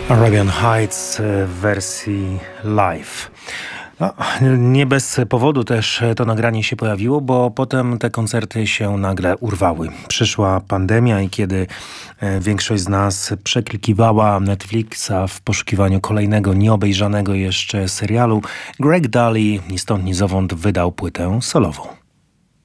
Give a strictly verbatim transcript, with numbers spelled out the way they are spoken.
Arabian Heights w wersji live. No, nie bez powodu też to nagranie się pojawiło, bo potem te koncerty się nagle urwały. Przyszła pandemia i kiedy większość z nas przeklikiwała Netflixa w poszukiwaniu kolejnego nieobejrzanego jeszcze serialu, Greg Dulli ni stąd ni zowąd wydał płytę solową.